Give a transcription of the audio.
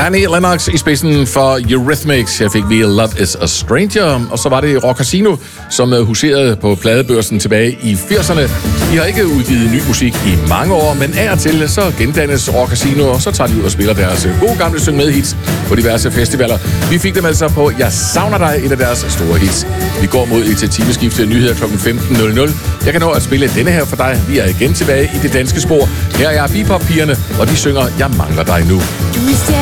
Annie Lennox i spidsen for Eurythmics. Her fik vi Love is a Stranger, og så var det Rock Casino, som huserede på pladebørsen tilbage i 80'erne. De har ikke udgivet ny musik i mange år, men af og til så gendannes Rock Casino, og så tager de ud og spiller deres gode gamle syng med hits på diverse festivaler. Vi fik dem altså på Jeg savner dig, et af deres store hits. Vi går mod et timeskifte nyheder kl. 15.00. Jeg kan nå at spille denne her for dig. Vi er igen tilbage i det danske spor. Her er Bebop-pigerne, og de synger Jeg mangler dig nu. Du